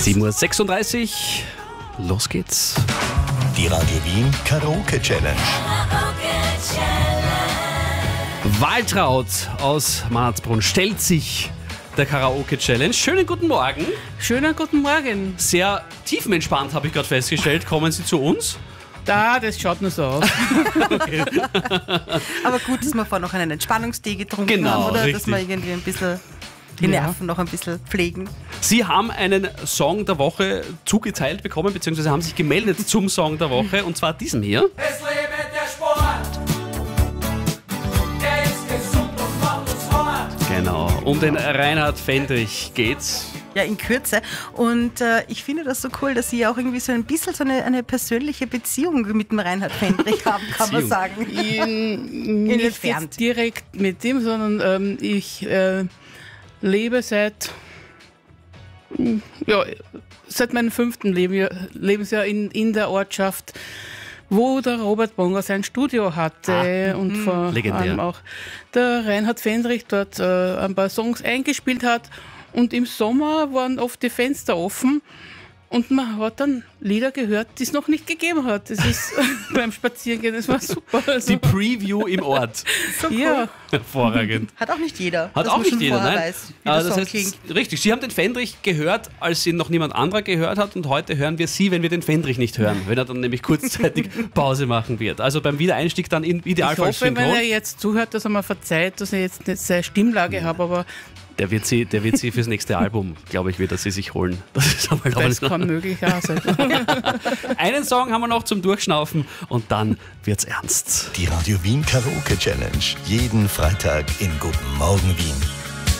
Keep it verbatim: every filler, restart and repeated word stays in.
sieben Uhr sechsunddreißig, los geht's. Die Radio Wien Karaoke Challenge. Waltraud aus Marzbrunn stellt sich der Karaoke Challenge. Schönen guten Morgen. Schönen guten Morgen. Sehr tiefenentspannt, habe ich gerade festgestellt. Kommen Sie zu uns? Da, das schaut nur so aus. Okay. Aber gut, dass wir vorher noch einen Entspannungstee getrunken Genau, haben, oder? richtig. Dass wir irgendwie ein bisschen die Ja. Nerven noch ein bisschen pflegen. Sie haben einen Song der Woche zugeteilt bekommen, beziehungsweise haben sich gemeldet zum Song der Woche, und zwar diesem hier. Es lebe der Sport, der ist gesund und macht uns hart. Genau, um den Reinhard Fendrich geht's. Ja, in Kürze. Und äh, ich finde das so cool, dass Sie auch irgendwie so ein bisschen so eine, eine persönliche Beziehung mit dem Reinhard Fendrich haben, kann man Beziehung. sagen. In, nicht Inwiefern? jetzt direkt mit ihm, sondern ähm, ich äh, lebe seit, mm, ja, seit meinem fünften Lebensjahr, Lebensjahr in, in der Ortschaft, wo der Robert Bonger sein Studio hatte und vor Legendär. allem auch der Reinhard Fendrich dort äh, ein paar Songs eingespielt hat. Und im Sommer waren oft die Fenster offen und man hat dann Lieder gehört, die es noch nicht gegeben hat. Das ist beim Spazierengehen, das war super. Also, Die Preview im Ort. So cool. ja, Hervorragend. Hat auch nicht jeder. Hat dass auch man nicht schon jeder, vorher nein. weiß, wie Ah, der das Song heißt, klingt. richtig, Sie haben den Fendrich gehört, als ihn noch niemand anderer gehört hat, und heute hören wir Sie, wenn wir den Fendrich nicht hören, wenn er dann nämlich kurzzeitig Pause machen wird. Also beim Wiedereinstieg dann in ich Idealfall hoffe, wenn synchron. er jetzt zuhört, dass er mir verzeiht, dass ich jetzt nicht seine Stimmlage habe, aber Der wird sie, der wird sie fürs nächste Album, glaube ich, wird er sie sich holen. Das ist einmal das auch kann möglich auch sein. Einen Song haben wir noch zum Durchschnaufen und dann wird's ernst. Die Radio Wien Karaoke Challenge. Jeden Freitag in Guten Morgen Wien.